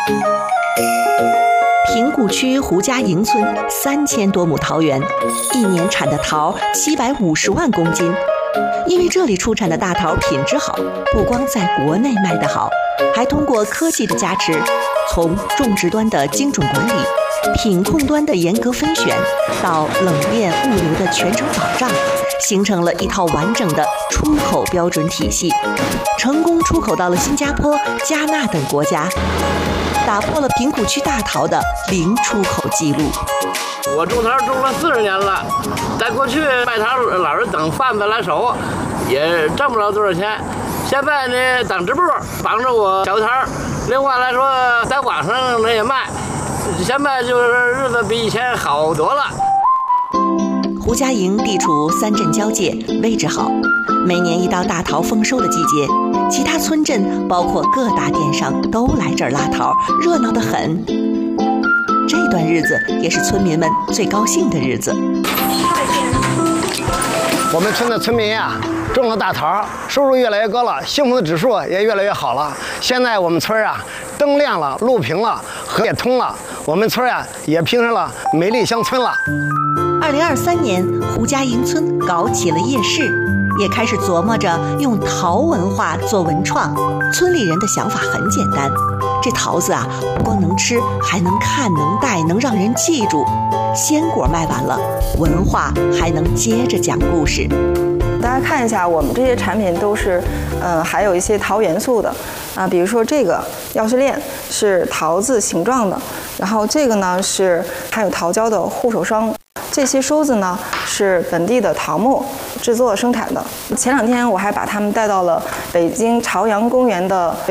平谷区胡家营村3000多亩桃园，一年产的桃750万公斤。因为这里出产的大桃品质好，不光在国内卖得好，还通过科技的加持，从种植端的精准管理、品控端的严格分选，到冷链物流的全程保障，形成了一套完整的出口标准体系，成功出口到了新加坡、加纳等国家，打破了平谷区大桃的零出口记录。 我种桃种了40年了，在过去卖桃老是等贩子来收，也挣不了多少钱。现在呢，等直播帮着我小桃，另外来说在网上也卖，现在就是日子比以前好多了。 胡家营地处3镇交界，位置好。每年一到大桃丰收的季节，其他村镇包括各大电商都来这儿拉桃，热闹得很。这段日子也是村民们最高兴的日子。 我们村的村民呀，种了大桃，收入越来越高了，幸福的指数也越来越好了。现在我们村啊，灯亮了，路平了，河也通了，我们村啊也拼成了美丽乡村了。 2023年，胡家营村搞起了夜市，也开始琢磨着用桃文化做文创。村里人的想法很简单，这桃子啊，不光能吃，还能看、能戴，能让人记住。鲜果卖完了，文化还能接着讲故事。 大家看一下，我们这些产品都是，还有一些桃元素的啊，比如说这个钥匙链是桃子形状的，然后这个呢是含有桃胶的护手霜。这些梳子呢是本地的桃木制作生产的。前2天我还把它们带到了北京朝阳公园的